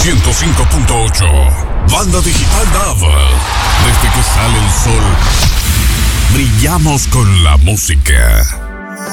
105.8. Banda Digital Dava. Desde que sale el sol, brillamos con la música.